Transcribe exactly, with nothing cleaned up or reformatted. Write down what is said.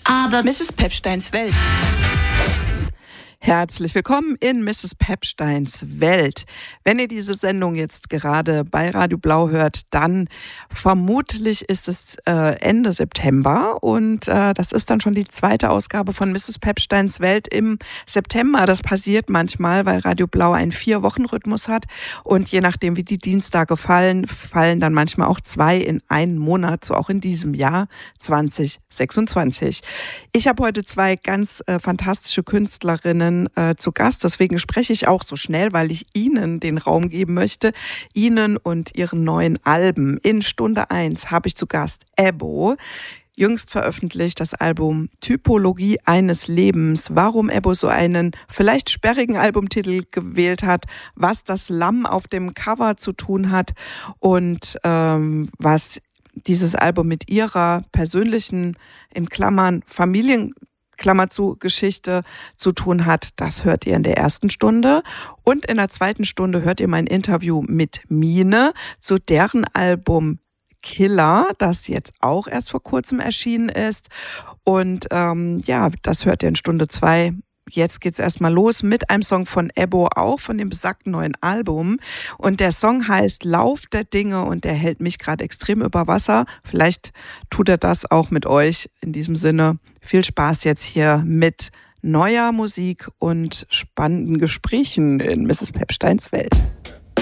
Aber Misses Pepsteins Welt. Herzlich willkommen in Misses Pepsteins Welt. Wenn ihr diese Sendung jetzt gerade bei Radio Blau hört, dann vermutlich ist es äh, Ende September und äh, das ist dann schon die zweite Ausgabe von Misses Pepsteins Welt im September. Das passiert manchmal, weil Radio Blau einen Vier-Wochen-Rhythmus hat und je nachdem, wie die Dienstage fallen, fallen dann manchmal auch zwei in einen Monat, so auch in diesem Jahr zwanzig sechsundzwanzig. Ich habe heute zwei ganz äh, fantastische Künstlerinnen Äh, zu Gast. Deswegen spreche ich auch so schnell, weil ich Ihnen den Raum geben möchte. Ihnen und Ihren neuen Alben. In Stunde eins habe ich zu Gast Ebbo. Jüngst veröffentlicht das Album Typologie eines Lebens. Warum Ebbo so einen vielleicht sperrigen Albumtitel gewählt hat, was das Lamm auf dem Cover zu tun hat und ähm, was dieses Album mit ihrer persönlichen, in Klammern, Familien Klammer zu, Geschichte zu tun hat, das hört ihr in der ersten Stunde. Und in der zweiten Stunde hört ihr mein Interview mit Mine zu deren Album Killer, das jetzt auch erst vor kurzem erschienen ist. Und ähm, ja, das hört ihr in Stunde zwei. Jetzt geht's erstmal los mit einem Song von Ebbo, auch von dem besagten neuen Album. Und der Song heißt Lauf der Dinge und der hält mich gerade extrem über Wasser. Vielleicht tut er das auch mit euch. In diesem Sinne, viel Spaß jetzt hier mit neuer Musik und spannenden Gesprächen in Misses Pepsteins Welt.